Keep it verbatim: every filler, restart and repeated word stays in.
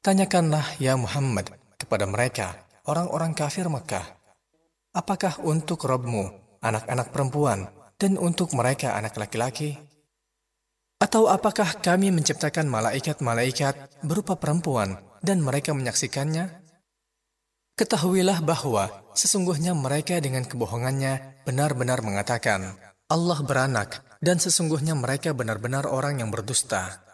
Tanyakanlah ya Muhammad kepada mereka, orang-orang kafir Mekah, apakah untuk Rabbmu anak-anak perempuan dan untuk mereka anak laki-laki? Atau apakah kami menciptakan malaikat-malaikat berupa perempuan dan mereka menyaksikannya? Ketahuilah bahwa sesungguhnya mereka dengan kebohongannya benar-benar mengatakan Allah beranak, dan sesungguhnya mereka benar-benar orang yang berdusta.